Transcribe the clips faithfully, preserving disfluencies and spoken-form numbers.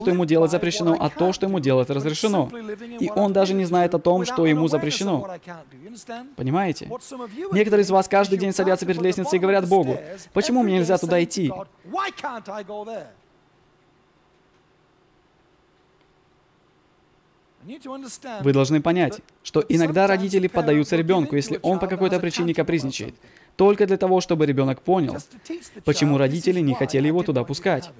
что ему делать запрещено, а то, что ему делать разрешено. И он даже не знает о том, что ему запрещено. Понимаете? Некоторые из вас каждый день садятся перед лестницей и говорят Богу: «Почему мне нельзя туда идти?» Вы должны понять, что иногда родители поддаются ребенку, если он по какой-то причине капризничает, только для того, чтобы ребенок понял, почему родители не хотели его туда пускать.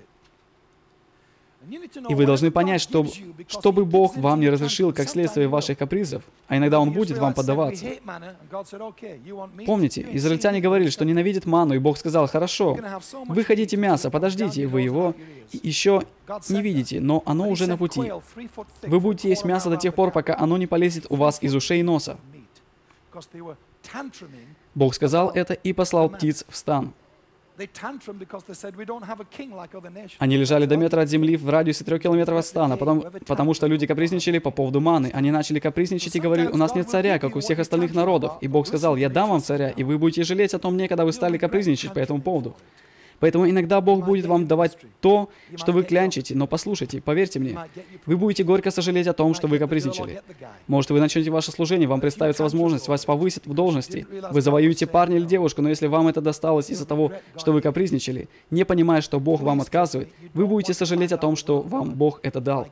И вы должны понять, что чтобы Бог вам не разрешил как следствие ваших капризов, а иногда Он будет вам поддаваться. Помните, израильтяне говорили, что ненавидят манну, и Бог сказал: «Хорошо, вы хотите мясо, подождите, вы его еще не видите, но оно уже на пути. Вы будете есть мясо до тех пор, пока оно не полезет у вас из ушей и носа». Бог сказал это и послал птиц в стан. Они лежали до метра от земли в радиусе трех километров от стана, потом, потому что люди капризничали по поводу маны. Они начали капризничать и говорили: «У нас нет царя, как у всех остальных народов». И Бог сказал: «Я дам вам царя, и вы будете жалеть о том дне, когда вы стали капризничать по этому поводу». Поэтому иногда Бог будет вам давать то, что вы клянчите, но послушайте, поверьте мне, вы будете горько сожалеть о том, что вы капризничали. Может, вы начнете ваше служение, вам представится возможность, вас повысят в должности, вы завоюете парня или девушку, но если вам это досталось из-за того, что вы капризничали, не понимая, что Бог вам отказывает, вы будете сожалеть о том, что вам Бог это дал.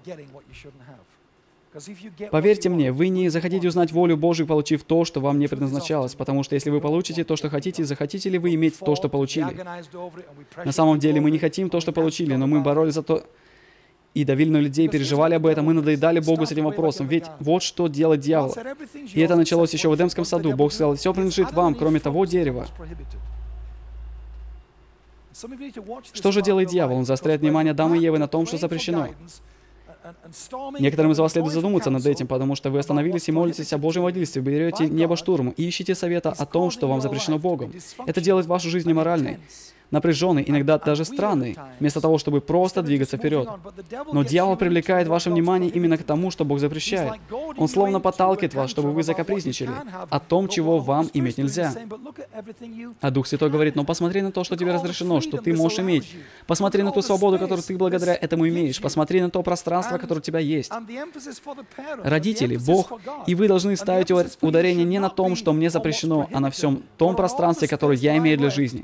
Поверьте мне, вы не захотите узнать волю Божию, получив то, что вам не предназначалось, потому что если вы получите то, что хотите, захотите ли вы иметь то, что получили? На самом деле мы не хотим то, что получили, но мы боролись за то и давили на людей, переживали об этом, мы надоедали Богу с этим вопросом, ведь вот что делает дьявол. И это началось еще в Эдемском саду. Бог сказал: «Все принадлежит вам, кроме того дерева». Что же делает дьявол? Он заостряет внимание Адама и Евы на том, что запрещено. Некоторым из вас следует задуматься над этим, потому что вы остановились и молитесь о Божьем водительстве, берете небо штурмом и ищете совета о том, что вам запрещено Богом. Это делает вашу жизнь неморальной, напряженной, иногда даже странной, вместо того, чтобы просто двигаться вперед. Но дьявол привлекает ваше внимание именно к тому, что Бог запрещает. Он словно подталкивает вас, чтобы вы закапризничали о том, чего вам иметь нельзя. А Дух Святой говорит: «Но посмотри на то, что тебе разрешено, что ты можешь иметь. Посмотри на ту свободу, которую ты благодаря этому имеешь. Посмотри на то пространство, которое у тебя есть». Родители, Бог, и вы должны ставить ударение не на том, что мне запрещено, а на всем том пространстве, которое я имею для жизни.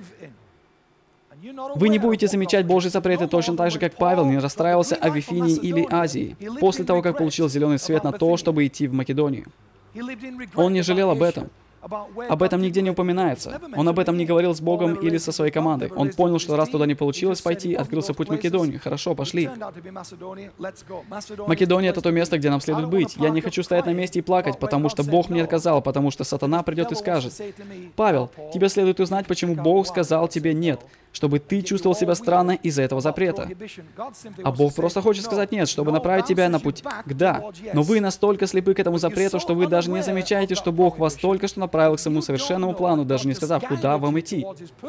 Вы не будете замечать Божьи запреты точно так же, как Павел не расстраивался о Вифинии или Азии, после того, как получил зеленый свет на то, чтобы идти в Македонию. Он не жалел об этом. Об этом нигде не упоминается. Он об этом не говорил с Богом или со своей командой. Он понял, что раз туда не получилось пойти, открылся путь в Македонию. Хорошо, пошли. Македония — это то место, где нам следует быть. Я не хочу стоять на месте и плакать, потому что Бог мне отказал, потому что сатана придет и скажет: «Павел, тебе следует узнать, почему Бог сказал тебе «нет», чтобы ты чувствовал себя странно из-за этого запрета». А Бог просто хочет сказать «нет», чтобы направить тебя на путь к «да». Но вы настолько слепы к этому запрету, что вы даже не замечаете, что Бог вас только что направил к своему совершенному плану, даже не сказав, куда вам идти.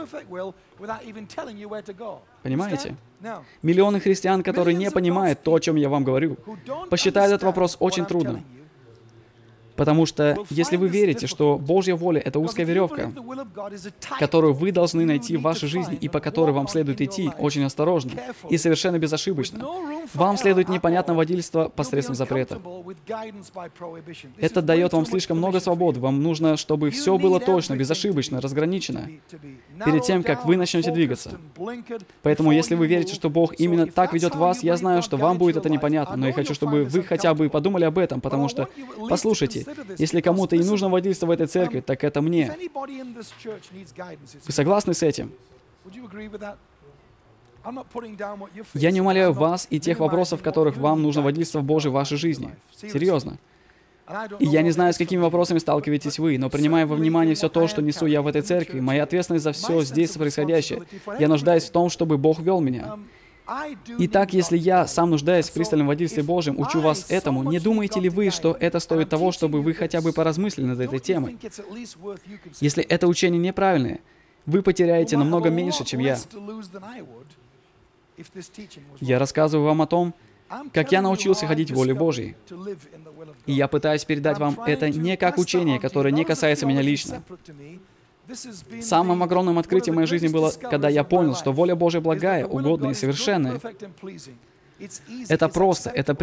Понимаете? Миллионы христиан, которые не понимают то, о чем я вам говорю, посчитают этот вопрос очень трудным. Потому что если вы верите, что Божья воля — это узкая веревка, которую вы должны найти в вашей жизни и по которой вам следует идти очень осторожно и совершенно безошибочно, вам следует непонятное водительство посредством запрета. Это дает вам слишком много свободы. Вам нужно, чтобы все было точно, безошибочно, разграничено, перед тем, как вы начнете двигаться. Поэтому, если вы верите, что Бог именно так ведет вас, я знаю, что вам будет это непонятно, но я хочу, чтобы вы хотя бы подумали об этом, потому что, послушайте, если кому-то и нужно водительство в этой церкви, так это мне. Вы согласны с этим? Я не умаляю вас и тех вопросов, в которых вам нужно водительство Божие в вашей жизни. Серьезно. И я не знаю, с какими вопросами сталкиваетесь вы, но принимая во внимание все то, что несу я в этой церкви, моя ответственность за все здесь происходящее, я нуждаюсь в том, чтобы Бог вел меня. Итак, если я сам нуждаюсь в пристальном водительстве Божьем, учу вас этому, не думаете ли вы, что это стоит того, чтобы вы хотя бы поразмыслили над этой темой? Если это учение неправильное, вы потеряете намного меньше, чем я. Я рассказываю вам о том, как я научился ходить в воле Божьей. И я пытаюсь передать вам это не как учение, которое не касается меня лично. Самым огромным открытием в моей жизни было, когда я понял, что воля Божья благая, угодная и совершенная. Это просто, это